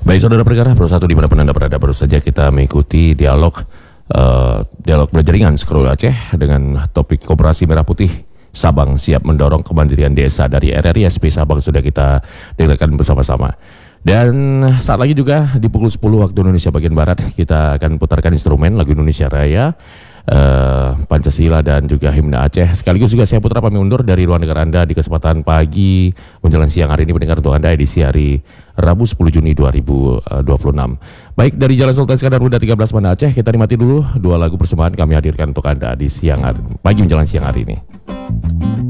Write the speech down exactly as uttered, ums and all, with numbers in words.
Baik saudara perkara, Pro satu dimanapun Anda berada, baru saja kita mengikuti dialog uh, dialog belajar ringan Sekolah Aceh dengan topik Koperasi Merah Putih Sabang siap mendorong kemandirian desa. Dari R R I S P Sabang sudah kita dengarkan bersama-sama. Dan saat lagi juga di pukul sepuluh waktu Indonesia bagian Barat kita akan putarkan instrumen lagu Indonesia Raya, uh, Pancasila dan juga Himne Aceh. Sekaligus juga saya Putra pamit undur dari ruang dengar Anda di kesempatan pagi menjelang siang hari ini mendengar untuk Anda edisi hari Rabu sepuluh Juni dua ribu dua puluh enam. Baik, dari Jalan Sultan Iskandar Muda tiga belas Banda Aceh, kita nikmati dulu dua lagu persembahan kami hadirkan untuk Anda di siang hari, pagi menjelang siang hari ini.